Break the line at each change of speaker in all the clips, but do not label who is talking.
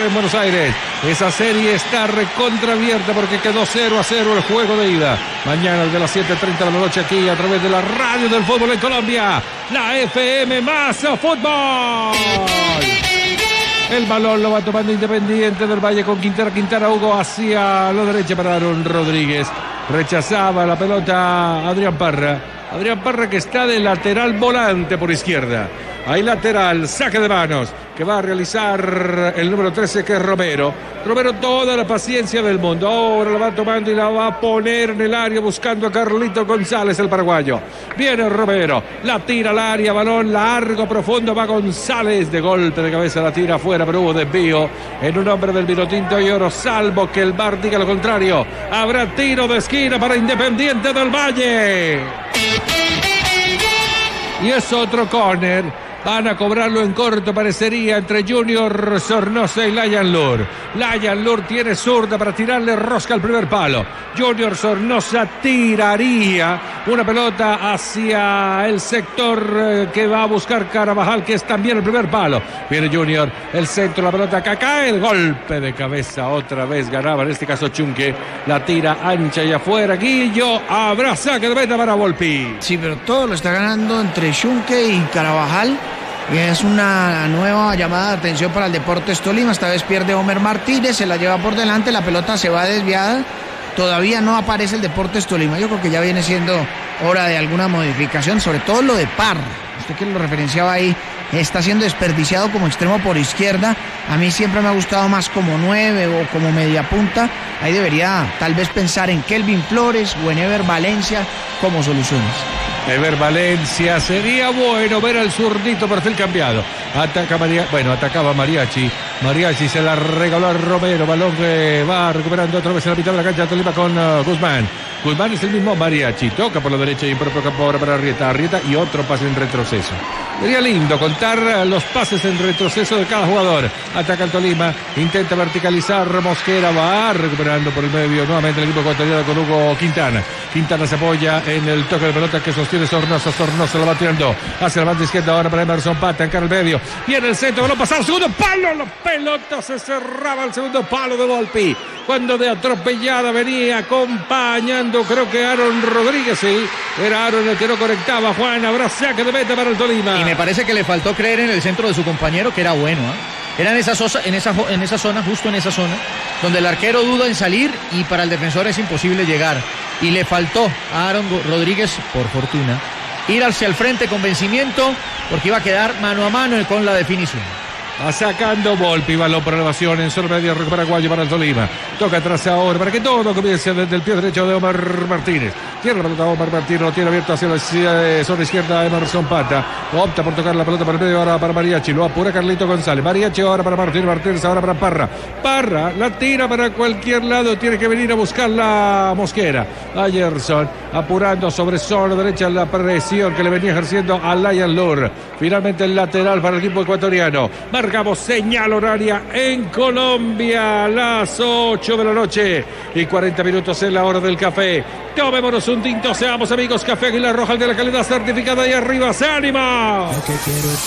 jugar en Buenos Aires. Esa serie está recontraabierta porque quedó 0-0 el juego de ida. Mañana de las 7:30 de la noche aquí a través de la radio del fútbol en Colombia, la FM Más Fútbol. El balón lo va tomando Independiente del Valle con Quintana, Hugo hacia la derecha para Aaron Rodríguez. Rechazaba la pelota Adrián Parra que está de lateral volante por izquierda. Ahí lateral, saque de manos que va a realizar el número 13 que es Romero. Toda la paciencia del mundo. Ahora la va tomando y la va a poner en el área buscando a Carlito González, el paraguayo. Viene Romero, la tira al área, balón largo, profundo, va González. De golpe de cabeza la tira afuera, pero hubo desvío en un hombre del Vinotinto y Oro, salvo que el VAR diga lo contrario. Habrá tiro de esquina para Independiente del Valle. Y es otro córner. Van a cobrarlo en corto, parecería, entre Junior Sornosa y Layan Lur. Layan Lur tiene zurda para tirarle rosca al primer palo. Junior Sornosa tiraría una pelota hacia el sector que va a buscar Carabajal, que es también el primer palo. Viene Junior, el centro, la pelota acá cae, el golpe de cabeza otra vez ganaba, en este caso Chunque. La tira ancha y afuera, Guillo, habrá saque de meta para Volpi.
Sí, pero todo lo está ganando entre Chunque y Carabajal. Es una nueva llamada de atención para el Deportes Tolima. Esta vez pierde Homer Martínez, se la lleva por delante, la pelota se va desviada. Todavía no aparece el Deportes Tolima. Yo creo que ya viene siendo hora de alguna modificación, sobre todo lo de Parra. Usted que lo referenciaba ahí, está siendo desperdiciado como extremo por izquierda. A mí siempre me ha gustado más como 9 o como media punta. Ahí debería tal vez pensar en Kelvin Flores o en Ever Valencia como soluciones.
Ever Valencia, sería bueno ver al zurdito, perfil cambiado. Atacaba Mariachi. Mariachi se la regaló a Romero. Balón que va recuperando otra vez en la mitad de la cancha de Tolima con Guzmán. Guzmán es el mismo Mariachi. Toca por la derecha y propio campo ahora para Arrieta y otro pase en retroceso. Sería lindo contar los pases en retroceso de cada jugador. Ataca el Tolima, intenta verticalizar Mosquera, va recuperando por el medio nuevamente el equipo ecuatoriano con Hugo Quintana. Quintana se apoya en el toque de pelota que sostiene Sornosa. Sornosa la va tirando hacia la banda izquierda ahora para Emerson Pata, encara el medio. Viene el centro, balón pasado, segundo palo, la pelota se cerraba el segundo palo de Volpi. Cuando de atropellada venía acompañando, creo que Aaron Rodríguez, sí, era Aaron el que no conectaba. Juan, habrá saque de meta para el Tolima.
Y me parece que le faltó creer en el centro de su compañero, que era bueno, Era en esa zona, justo en esa zona, donde el arquero duda en salir y para el defensor es imposible llegar. Y le faltó a Aaron Rodríguez, por fortuna, ir hacia el frente con vencimiento, porque iba a quedar mano a mano con la definición.
Va sacando Volpi, balón por elevación en zona media paraguayo para el Tolima. Toca atrás ahora para que todo comience desde el pie derecho de Omar Martínez. Tiene la pelota Omar Martínez, lo tiene abierto hacia la zona izquierda Emerson Pata. Opta por tocar la pelota para el medio ahora para Mariachi. Lo apura Carlito González. Mariachi ahora para Martínez ahora para Parra. Parra la tira para cualquier lado. Tiene que venir a buscar la Mosquera. Ayerson apurando sobre zona derecha la presión que le venía ejerciendo a Layan Lur. Finalmente el lateral para el equipo ecuatoriano. Marcamos señal horaria en Colombia, las 8 de la noche y 40 minutos en la hora del café. Tomémonos un tinto, seamos amigos. Café Águila Roja, el de la calidad certificada, y arriba se anima.
Lo que quiero es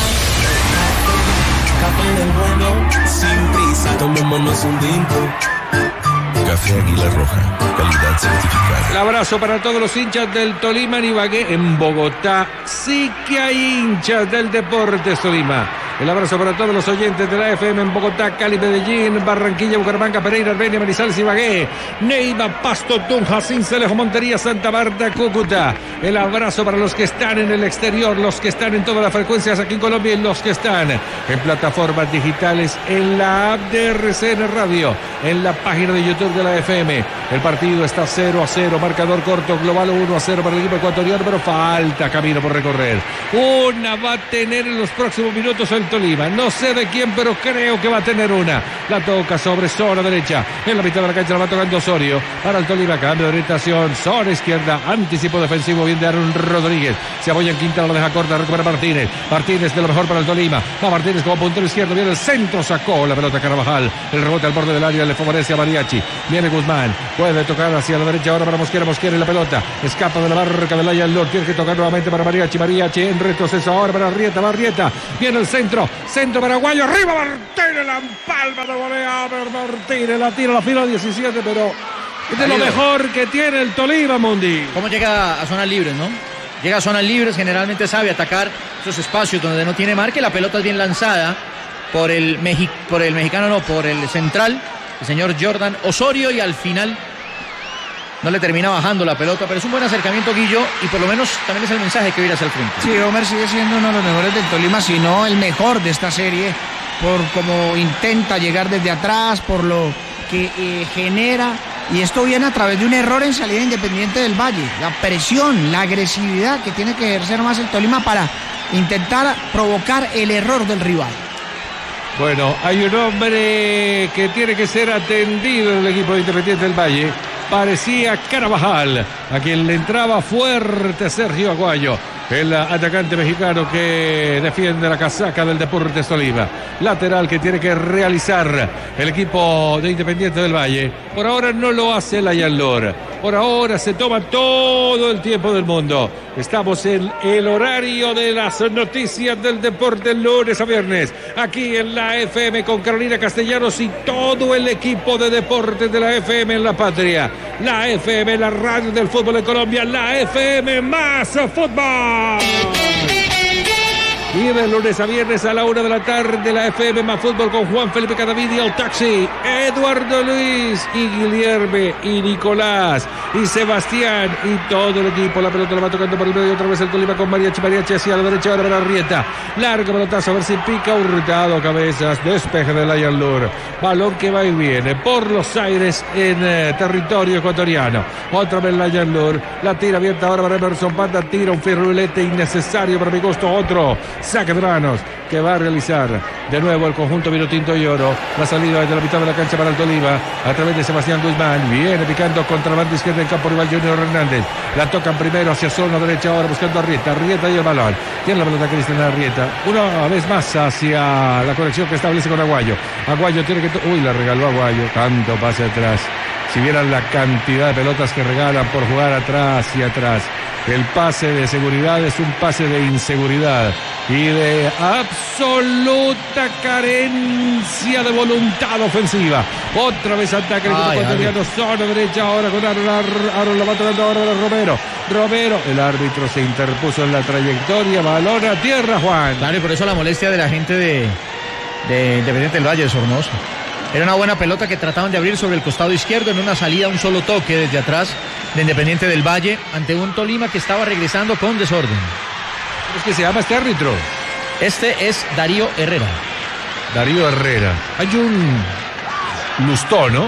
café del bueno, sin prisa, tomémonos un tinto. Café Águila Roja, calidad certificada.
El abrazo para todos los hinchas del Tolima en Ibagué, en Bogotá. Sí que hay hinchas del Deportes Tolima. El abrazo para todos los oyentes de la FM en Bogotá, Cali, Medellín, Barranquilla, Bucaramanga, Pereira, Armenia, Manizales, Ibagué, Neiva, Pasto, Tunja, Sincelejo, Montería, Santa Marta, Cúcuta. El abrazo para los que están en el exterior, los que están en todas las frecuencias aquí en Colombia y los que están en plataformas digitales, en la app de RCN Radio, en la página de YouTube de la FM. El partido está 0-0, marcador corto, global 1-0 para el equipo ecuatoriano, pero falta camino por recorrer. Una va a tener en los próximos minutos el Tolima. No sé de quién, pero creo que va a tener una. La toca sobre zona derecha. En la mitad de la cancha la va tocando Osorio. Para el Tolima, cambio de orientación. Zona izquierda. Anticipo defensivo. Bien de Aaron Rodríguez. Se apoya en Quintana, la deja corta. Recupera Martínez. Martínez de lo mejor para el Tolima. Va Martínez como puntero izquierdo. Viene el centro. Sacó la pelota Carvajal. El rebote al borde del área le favorece a Mariachi. Viene Guzmán. Puede tocar hacia la derecha ahora para Mosquera. Mosquera en la pelota. Escapa de la barca del Ayalor. Tiene que tocar nuevamente para Mariachi. Mariachi en retroceso ahora para Arrieta. Va Arrieta. Viene el centro. Centro paraguayo. Arriba Martínez. La palma de volea. Martínez la tira a la fila 17, pero es de lo mejor que tiene el Tolima, Mundi.
¿Cómo llega a zonas libres, no? Llega a zonas libres, generalmente sabe atacar esos espacios donde no tiene marca. La pelota es bien lanzada por el central, el señor Jordan Osorio, y al final no le termina bajando la pelota, pero es un buen acercamiento, Guillo, y por lo menos también es el mensaje que viene hacia el frente.
Sí, Homer sigue siendo uno de los mejores del Tolima, si no el mejor de esta serie, por cómo intenta llegar desde atrás, por lo que genera, y esto viene a través de un error en salida Independiente del Valle, la presión, la agresividad que tiene que ejercer más el Tolima para intentar provocar el error del rival.
Bueno, hay un hombre que tiene que ser atendido en el equipo de Independiente del Valle. Parecía Carvajal, a quien le entraba fuerte Sergio Aguayo, el atacante mexicano que defiende la casaca del Deportes Tolima. Lateral que tiene que realizar el equipo de Independiente del Valle. Por ahora no lo hace el Ayalor. Por ahora se toma todo el tiempo del mundo. Estamos en el horario de las noticias del deporte lunes a viernes. Aquí en la FM con Carolina Castellanos y todo el equipo de deportes de la FM en la patria. La FM, la radio del fútbol de Colombia. La FM más fútbol. Y de lunes a viernes a la 1 de la tarde, la FM más fútbol con Juan Felipe Cadavid y el taxi, Eduardo Luis y Guilherme y Nicolás y Sebastián y todo el equipo. La pelota la va tocando por el medio otra vez el Tolima con Mariachi hacia la derecha, ahora para Arrieta. Largo pelotazo, a ver si pica. Hurtado, cabezas, despeje del Ayalur. Balón que va y viene por los aires en territorio ecuatoriano. Otra vez el Ayalur, la tira abierta ahora para Emerson Panda, tira un firulete innecesario para mi gusto. Otro saque de manos que va a realizar de nuevo el conjunto vinotinto y oro. La salida desde la mitad de la cancha para el Tolima a través de Sebastián Guzmán. Viene picando contra la banda izquierda en campo rival Junior Hernández. La tocan primero hacia zona derecha ahora buscando a Arrieta. Arrieta y el balón. Tiene la pelota Cristian Arrieta. Una vez más hacia la conexión que establece con Aguayo. Aguayo tiene que... Uy, la regaló Aguayo. Tanto pase atrás. Si vieran la cantidad de pelotas que regalan por jugar atrás y atrás. El pase de seguridad es un pase de inseguridad y de absoluta carencia de voluntad ofensiva. Otra vez ataca el equipo ecuatoriano, zona derecha ahora con Aaron lo va tocando ahora Romero. El árbitro se interpuso en la trayectoria, balón a tierra, Juan.
Claro, y por eso la molestia de la gente de Independiente del Valle de Sornosa. Era una buena pelota que trataban de abrir sobre el costado izquierdo en una salida, un solo toque desde atrás de Independiente del Valle ante un Tolima que estaba regresando con desorden.
¿Cómo es que se llama este árbitro?
Este es Darío Herrera. Hay un
Lustó, ¿no?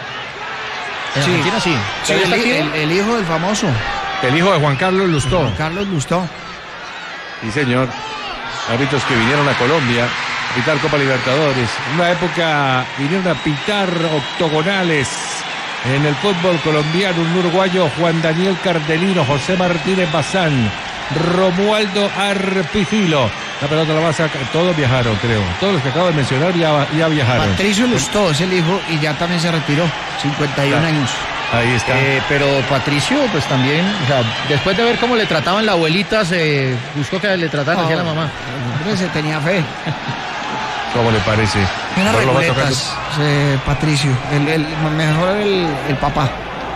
En Argentina sí.
Sí, el hijo del famoso.
El hijo de Juan Carlos Lustó.
Juan Carlos Lustó.
Sí, señor. Árbitros que vinieron a Colombia a pitar Copa Libertadores. En una época vinieron a pitar octogonales en el fútbol colombiano. Un uruguayo, Juan Daniel Cardelino, José Martínez Bazán, Romualdo Arpijilo. La pelota la va a sacar. Todos viajaron, creo. Todos los que acabo de mencionar ya viajaron.
Patricio Lustó es el hijo y ya también se retiró. 51 años.
Ahí está.
Pero Patricio, pues también, o sea, después de ver cómo le trataban la abuelita, se buscó que le trataran así a la mamá.
Se tenía fe.
¿Cómo le parece?
Era reguletas, Patricio. Mejor el papá.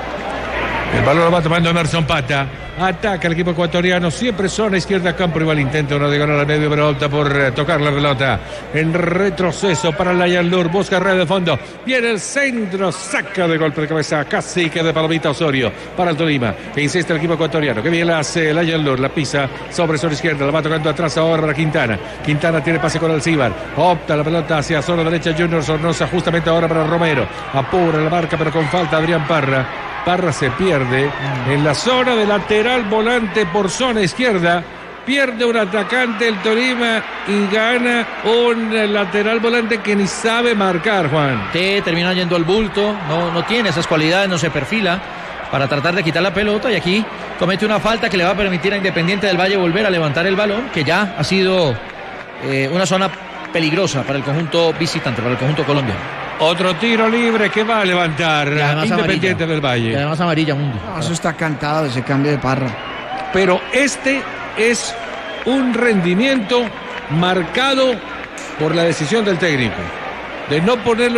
El balón lo va tomando Emerson Pata. Ataca el equipo ecuatoriano. Siempre zona izquierda, campo rival. Intenta una diagonal al medio, pero opta por tocar la pelota. En retroceso para Layalur. Busca red de fondo. Viene el centro. Saca de golpe de cabeza. Casi que de palomita Osorio para el Tolima. Que insiste el equipo ecuatoriano. Que bien la hace Layalur. La pisa sobre zona izquierda. La va tocando atrás ahora para Quintana. Quintana tiene pase con Alcíbar. Opta la pelota hacia zona derecha. Junior Sornosa. Justamente ahora para Romero. Apura la marca, pero con falta Adrián Parra. Parra se pierde en la zona de lateral volante por zona izquierda. pierde un atacante el Tolima y gana un lateral volante que ni sabe marcar, Juan.
Sí, termina yendo al bulto, no tiene esas cualidades, no se perfila para tratar de quitar la pelota y aquí comete una falta que le va a permitir a Independiente del Valle volver a levantar el balón, que ya ha sido una zona peligrosa para el conjunto visitante, para el conjunto colombiano.
Otro tiro libre que va a levantar Independiente del Valle.
Y además amarilla, Mundo.
No, eso está cantado, ese cambio de Parra.
Pero este es un rendimiento marcado por la decisión del técnico de no ponerlo